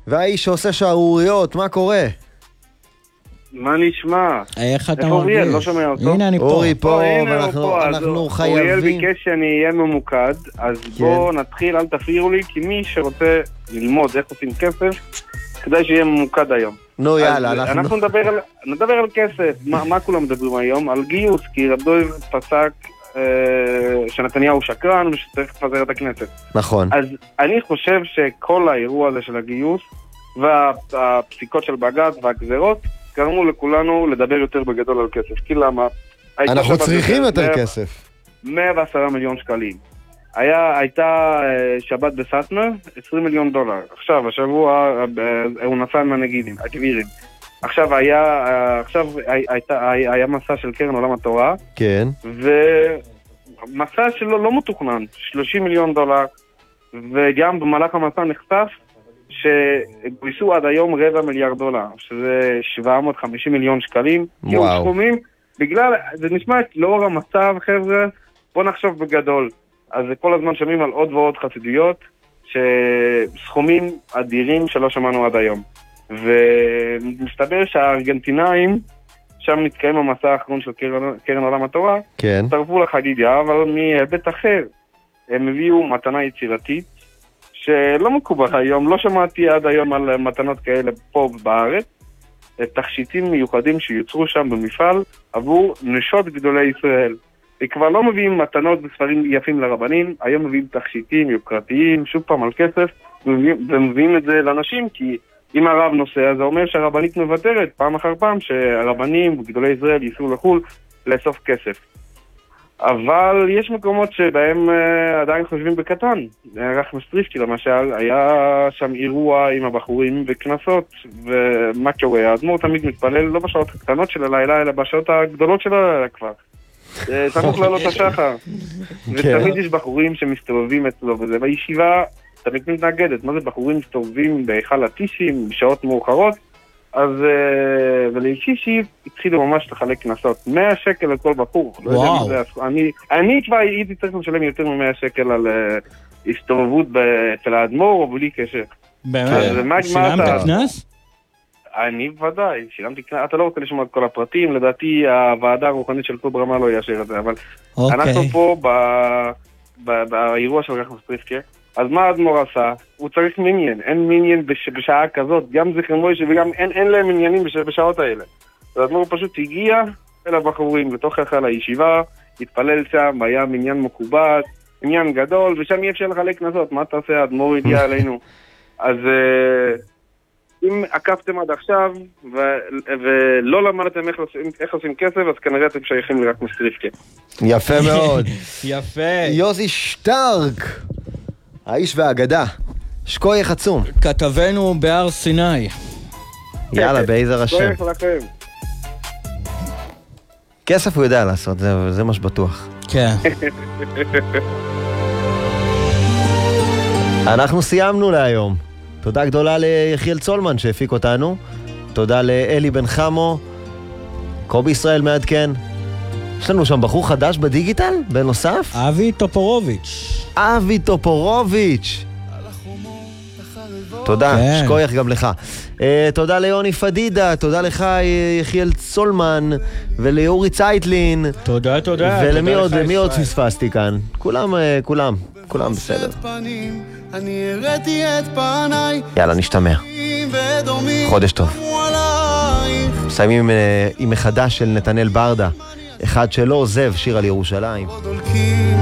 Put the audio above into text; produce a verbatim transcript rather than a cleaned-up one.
והאיש שעושה שערוריות, מה קורה? מה נשמע? איך אתה איפה אוריאל? מרגיש? לא שומע אותו. הנה אני פה. אורי פה, הנה הוא ואנחנו פה, אז אנחנו אוריאל חייבים... ביקש שאני אהיה ממוקד, אז בואו נתחיל, אל תפריעו לי, כי מי שרוצה ללמוד איך עושים כסף, כדאי שיהיה ממוקד היום. נו יאללה, אז אנחנו... אנחנו נדבר על, נדבר על כסף. מה, מה כולם מדברים היום? על גיוס, כי רדוי פסק אה, שנתניהו שקרן ושצריך לפזר את הכנסת. נכון. אז אני חושב שכל האירוע הזה של הגיוס והפסיקות של בג"ץ והגזרות גרמו לכולנו לדבר יותר בגדול על כסף. כי למה? אנחנו צריכים יותר כסף. מאה ועשרה מיליון שקלים. היה, הייתה שבת בסטמר, עשרים מיליון דולר. עכשיו, השבוע הוא נסע עם הנגידים, הגבירים. עכשיו היה, עכשיו הייתה, היה מסע של קרן עולם התורה. כן. ומסע שלו לא מתוכנן, שלושים מיליון דולר. וגם במהלך המסע נחשף שגויסו עד היום רבע מיליארד דולר, שזה שבע מאות וחמישים מיליון שקלים. וואו. סכומים, בגלל, זה נשמע לאור המצב, חבר'ה, בוא נחשוב בגדול. אז כל הזמן שומעים על עוד ועוד חסידויות, שסכומים אדירים שלא שמענו עד היום. ומסתבר שהארגנטינאים, שם מתקיים המסע האחרון של קרן, קרן עולם התורה, כן. צרפו לחגיגה, אבל מהיבט אחר, הם הביאו מתנה יצירתית, שלא מקובל היום, לא שמעתי עד היום על מתנות כאלה פה בארץ, תכשיטים מיוחדים שיוצרו שם במפעל עבור נשות גדולי ישראל. כבר לא מביאים מתנות בספרים יפים לרבנים, היום מביאים תכשיטים יוקרתיים, שוב פעם על כסף, ומביאים את זה לאנשים, כי אם הרב נוסע, זה אומר שהרבנית מבטרת פעם אחר פעם שהרבנים וגדולי ישראל ייסעו לחול לאסוף כסף. אבל יש מקומות שבהם uh, עדיין חושבים בקטן. רחם סטריפקי למשל, היה שם אירוע עם הבחורים וכנסות, ומה קורה? האדמו"ר תמיד מתפלל לא בשעות הקטנות של הלילה, אלא בשעות הגדולות של הלילה כבר. סמוך לעלות השחר. ותמיד יש בחורים שמסתובבים אצלו, וזה בישיבה תמיד מתנגדת. מה זה בחורים מסתובבים בהיכל הטישים בשעות מאוחרות? אז ולישישי התחילו ממש לחלק כנסות. מאה שקל על כל בחור. וואו. אני, אני כבר הייתי צריך לשלם יותר מ-מאה שקל על הסתובבות אצל האדמו"ר או בלי קשר. באמת? שילמת כנס? אני ודאי, שילמתי כנס. אתה לא רוצה לשמוע את כל הפרטים, לדעתי הוועדה הרוחנית של פה ברמה לא יאשר את זה, אבל אנחנו פה באירוע של רחם סטריפקי. אז מה האדמו"ר עשה? הוא צריך מיניאן, אין מיניאן בש, בשעה כזאת, גם זכר מוישה וגם אין, אין להם עניינים בש, בשעות האלה. אז האדמו"ר פשוט הגיע אל הבחורים לתוך היכל הישיבה, התפלל שם, היה מניין מקובל, מניין גדול, ושם אי אפשר לחלק כנסות, מה תעשה? האדמו"ר הגיע אלינו. אז אם עקפתם עד עכשיו ו, ולא למדתם איך, איך עושים כסף, אז כנראה אתם שייכים לרחם סטריפקי. יפה מאוד. יפה. יוזי שטרק. האיש והאגדה, שכוייך עצום. כתבנו בהר סיני. יאללה, בעזר השם. שכוייך לכם. כסף הוא יודע לעשות, זה, זה מה שבטוח. כן. אנחנו סיימנו להיום. תודה גדולה ליחיאל צולמן שהפיק אותנו. תודה לאלי בן חמו. קובי ישראל מעדכן. יש לנו שם בחור חדש בדיגיטל, בנוסף. אבי טופורוביץ'. אבי טופורוביץ'. תודה, כן. שכוייך גם לך. uh, תודה ליוני פדידה, תודה לך יחיאל צולמן, וליורי צייטלין. תודה, תודה. ולמי תודה עוד, לך למי עוד פספסתי כאן? כולם, uh, כולם, כולם בסדר. אני הראיתי את פניי. יאללה, נשתמע. חודש טוב. מסיימים עם, uh, עם מחדש של נתנאל ברדה. אחד שלא עוזב, שיר על ירושלים.